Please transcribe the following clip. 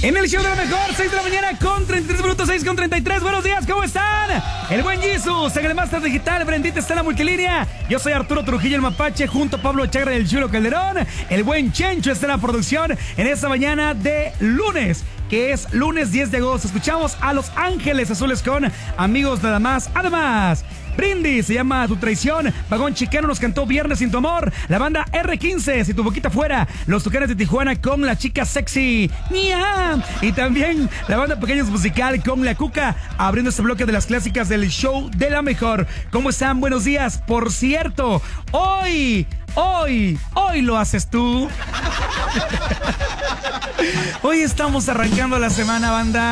En el show de la mejor, 6 de la mañana con 33 minutos, 6 con 33. Buenos días, ¿cómo están? El buen Jesus, en el Master Digital, Brendita está en la multilínea. Yo soy Arturo Trujillo, el Mapache, junto a Pablo Chagra del Chulo Calderón. El buen Chencho está en la producción en esta mañana de lunes, que es lunes 10 de agosto. Escuchamos a Los Ángeles Azules con Amigos Nada Más. Además, Brindis se llama Tu Traición. Vagón Chicano nos cantó Viernes Sin Tu Amor. La banda R15, Si Tu Boquita Fuera. Los Tucanes de Tijuana con La Chica Sexy. ¡Nia! Y también la banda Pequeños Musical con La Cuca, abriendo este bloque de las clásicas del show de la mejor. ¿Cómo están? Buenos días. Por cierto, hoy lo haces tú. Hoy estamos arrancando la semana, banda.